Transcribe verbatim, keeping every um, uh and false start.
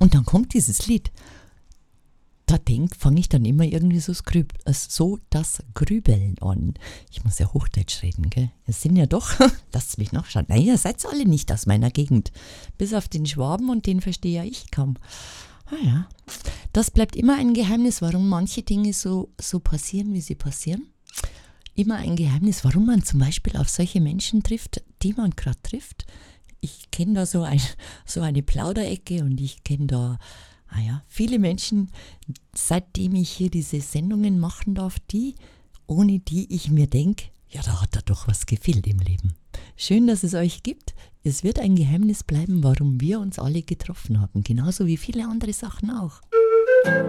Und dann kommt dieses Lied. Da denk, fange ich dann immer irgendwie so das, Grüb, äh, so das Grübeln an. Ich muss ja Hochdeutsch reden, gell? Wir sind ja doch, lasst mich nachschauen. Nein, ihr seid alle nicht aus meiner Gegend. Bis auf den Schwaben, und den verstehe ja ich kaum. Ah ja, das bleibt immer ein Geheimnis, warum manche Dinge so, so passieren, wie sie passieren. Immer ein Geheimnis, warum man zum Beispiel auf solche Menschen trifft, die man gerade trifft. Ich kenne da so, ein, so eine Plauderecke, und ich kenne da ah ja, viele Menschen, seitdem ich hier diese Sendungen machen darf, die, ohne die ich mir denke, ja, da hat da doch was gefehlt im Leben. Schön, dass es euch gibt. Es wird ein Geheimnis bleiben, warum wir uns alle getroffen haben. Genauso wie viele andere Sachen auch.